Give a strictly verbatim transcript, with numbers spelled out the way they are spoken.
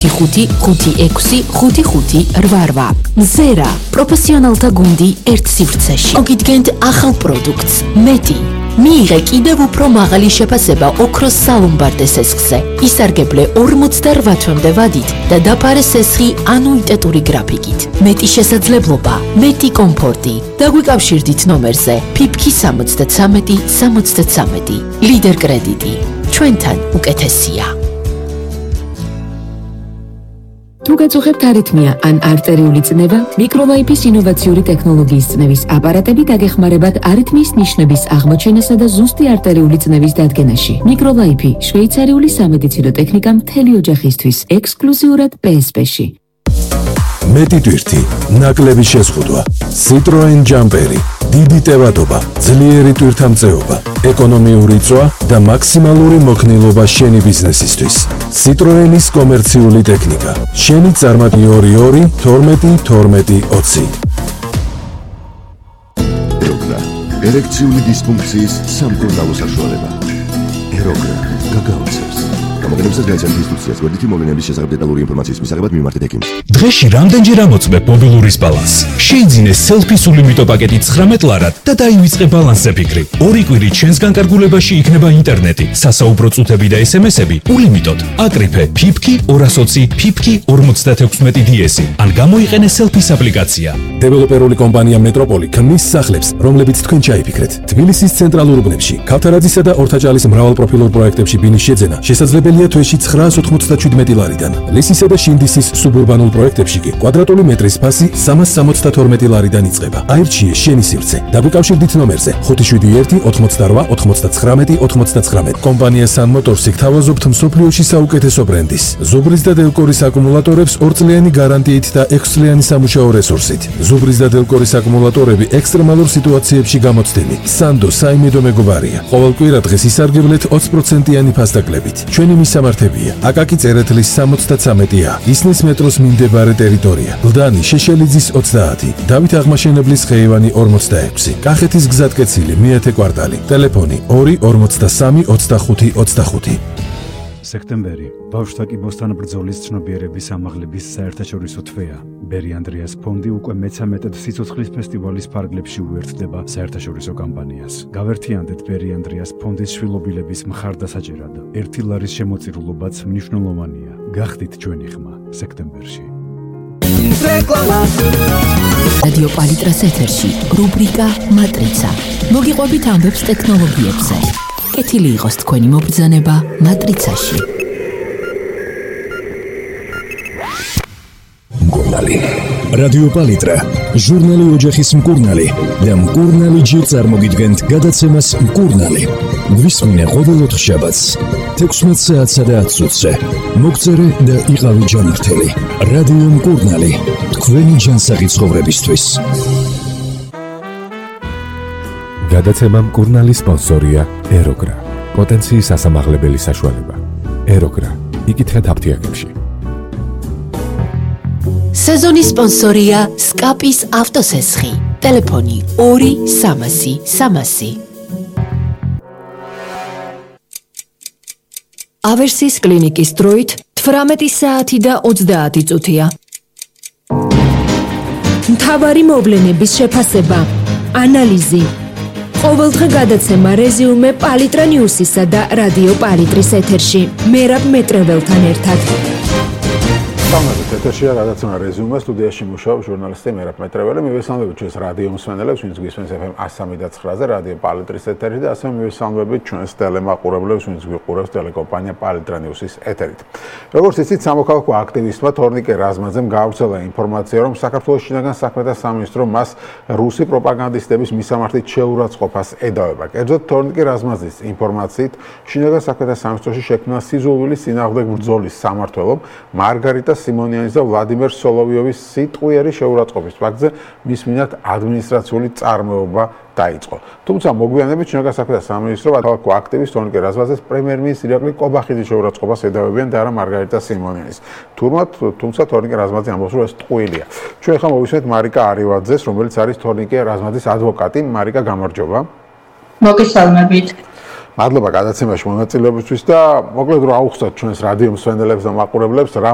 ხუთი ხუთი ექვსი ხუთი ხუთი რვა რვა. მზერა პროფესიონალთა გუნდი ერთ სივრცეში. მოგიდგენთ ახალ პროდუქტს. მეტი მიიღე კიდევ უფრო მაღალი შეფასება ოქროს სალომბარდე სესხზე. ისარგებლე ორმოცდარვა თვემდე ვადით და დაფარე სესხი ანუიტეტური გრაფიკით. მეტი შესაძლებლობა, მეტი კომფორტი. დაგვიკავშირდით ნომერზე ფიფკი სამოცდათრამეტი სამოცდათრამეტი. ლიდერ კრედიტი. ჩვენთან უკეთესია. თუ გაწუხებთ არითმია ან არტერიული წნევა, მიკროლაიფის ინოვაციური ტექნოლოგიის წნევის აპარატები დაგეხმარებათ არითმიის ნიშნების აღმოჩენასა და ზუსტი არტერიული წნევის დადგენაში. მიკროლაიფი შვეიცარიული სამედიცინო ტექნიკა მთელი ოჯახისთვის, ექსკლუზიურად პი ეს პი-ში. მეტი ტვირთი, ნაკლები შეზღუდვა, Citroen ჯამპერი, დიდი ტევადობა, ძლიერი ტვირთამწეობა, ეკონომიური წვა და მაქსიმალური მოქნილობა შენი ბიზნესისთვის. Citroenis კომერციული ტექნიკა. შენი წარმატი ორი ორი თორმეტი თორმეტი ოცი. ეროგრა, ერექციული დისფუნქციის სამკურნალო საშუალება. ეროგრა, გაგაოცებს. გამოგონებისას გაიცანთ ინსტრუქციას, გვერდითი მოვლენების შესახებ დეტალური ინფორმაციის მისაღებად მიმართეთ ექიმს. დღეში რამდენჯერ ამოწმებ მობილურის ბალანსს? შეიძინე სელფი ლიმიტო პაკეტი ცხრამეტ ლარად და დაივიწყე ბალანსზე ფიქრი. ორი კვირით შენს განკარგულებაში იქნება ინტერნეტი, სასაუბრო წუთები და ესემესები ულიმიტოდ. აკრიფე ფიფკი ორას ოცი ფიფკი ორმოცდათექვსმეტი დი ესი ან გამოიყენე სელფის აპლიკაცია. დეველოპერული კომპანია მეტროპოლი ქმნის სახლებს, რომლებიც თქვენ ჩაიფიქრეთ. თბილისის ცენტრალურ უბნებში, ქავთარაძისა და ორთაჭალის მრავალპროფილურ პროექტებში ბინის შეძენა შესაძლებელია თვეში ცხრაას ოთხმოცდაშვიდმეტი ლარიდან. ლისისა და შინდისის სუბურბანულ პროექტებში კი კვადრატული მეტრის ფასი სამას სამოცდათორმეტი ლარიდან იწყება. აირჩიე შენი სივრცე. დაგვიკავშირდით ნომერზე ხუთი შვიდი ერთი ოთხმოცდარვა ოთხმოცდათხრამეტი ოთხმოცდათხრამეტი. კომპანია Sun Motors გთავაზობთ მსოფლიოში საუკეთესო ბრენდის. ზუბრის და დელკორის აკუმულატორებს ორწლიანი გარანტიით და ექვსწლიანი სამუშაო რესურსით. ზუბრის და დელკორის აკუმულატორები ექსტრემალურ სიტუაციებში გამოცდილი. Sando საიმედო მეგობარია. ყოველ კვირა დღეს ისარგებლეთ ოცი პროცენტიანი ფასდაკლებით. ჩვენი მისამართებია: აკაკი წერეთლის სამოცდათრამეტი ა, ისნის მეტროს მიმდებარე ტერიტორია, გლდანი შეშელიძის ოცდაათი, დავით აღმაშენებლის ხეივანი ორმოცდაექვსი, კახეთის გზატკეცილი მეათე კვარტალი, ტელეფონი ორი ორმოცდასამი ოცდახუთი ოცდახუთი. სექტემბერი ბავშვთა კიბოსთან ბრძოლის ცნობიერების ამაღლების საერთაშორისო თვეა. ბერი ანდრიას ფონდი უკვე მეცამეტედ სიცოცხლის ფესტივალის ფარგლებში უერთდება საერთაშორისო კამპანიას. გავერთიანდეთ ბერი ანდრიას ფონდის შვილობილების მხარდასაჭერად. ერთი ლარის შემოწირულობაც მნიშვნელოვანია. გახდით ჩვენი ხმა სექტემბერში. რადიო პალიტრას ეთერში რუბრიკა მატრიცა. მოგიყვებით ამბებს ტექნოლოგიებზე. კეთილი იყოს თქვენი მობრძანება მატრიცაში. მკურნალი. რადიო პალიტრა, ჟურნალი ოჯახის მკურნალი და მკურნალი ჯერ წარმოგიდგენთ გადაცემას მკურნალი. გვისმინე ყოველ ოთხშაბათს თექვსმეტ საათსა და ათს წუთზე. მოგწერე და იყავი ჯანმრთელი. რადიო მკურნალი, თქვენი ჯანსაღი ცხოვრებისთვის. გადაცემა მკურნალი სპონსორია ეროგრა. პოტენციის ასამაღლებელი საშუალება. ეროგრა. იკითხეთ აფთიაქებში. სეზონის სპონსორია სკაპის ავტოსესხი. ტელეფონი ორი სამასი სამასი. ავერსის კლინიკის დროით თვრამეტი საათი და ოცდაათი წუთია. მთავარი მოვლენების შეფასება, ანალიზი. ყოველდღე გადაცემა რეზიუმე პალიტრა ნიუსისა და რადიო პალიტრის ეთერში. მერაბ მეტრეველთან ერთად. სამაგეთ ეთერშია გადაცემა რეზიუმე, სტუდიაში მუშაობს ჟურნალისტი მერაბ მეტრეველი. მივესალმებით ჩვენს რადიო მსმენელებს, ვინც გვისმენს ეფ ემ სამი და ცხრაზე რადიო პალიტრის ეთერში და ასევე მივესალმებით ჩვენს ტელემაყურებლებს, ვინც გვიყურებს ტელეკომპანია პალიტრა ნიუსის ეთერით. როგორც იცით, სამოქალაქო აქტივისტმა თორნიკე რაზმაძემ გაავრცელა ინფორმაცია, რომ საქართველოს შინაგან საქმეთა სამინისტრო მას რუსი პროპაგანდისტების მისამართით შეურაცხყოფას ედავება. კერძოდ თორნიკე რაზმაძის ინფორმაციით, შინაგან საქმეთა სამინისტროში შექმნა სიზულვილის წინააღმდეგ ბრძოლის სამმართველომ მარგარიტა სიმონიანის და ვლადიმერ სოლოვიოვის სიტყვიერი შეურაცხყოფის ფაქტზე მის მიმართ ადმინისტრაციული წარმოება დაიწყო. თუმცა მოგვიანებით შინაგან საქმეთა სამინისტრო მოქალაქო აქტივისტ თორნიკე რაზმაძეს პრემიერ-მინისტრი ირაკლი კობახიძის შეურაცხყოფას ედავებიან და არა მარგარიტა სიმონიანის. თურმე თუმცა თორნიკე რაზმაძე ამბობს, რომ ეს ტყუილია. ჩვენ ახლა მოვისმენთ მარიკა არივაძეს, რომელიც არის თორნიკე რაზმაძის ადვოკატი. მარიკა, გამარჯობა. მოგესალმებით. მადლობა გადაცემაში მონაწილეობისთვის და მოკლედ რომ აუხსნათ ჩვენს რადიო მსმენელებს და მაყურებლებს რა